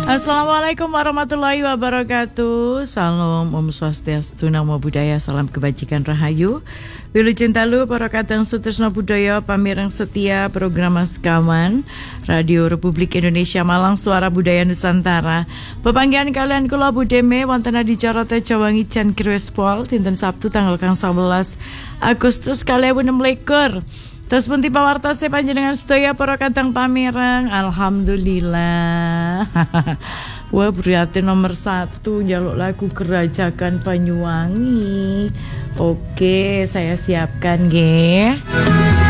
Assalamualaikum warahmatullahi wabarakatuh. Salam Om Swastiastu, Namo Buddhaya, salam kebajikan rahayu. Wilujeng dalu para kadang sutresna budaya pamireng setia program Sekawan Radio Republik Indonesia Malang, Suara Budaya Nusantara. Pepanggihan kalian kula Budeme wonten adicara Jawa Ngijan Kirwespol dinten Sabtu tanggal 11 Agustus 2016. Terus pun tipe wartose panjenengan sedaya para kadang pamireng, alhamdulillah. Wah, berarti nomor 1 njaluk lagu Gerajakan Banyuwangi. Oke, saya siapkan nggih.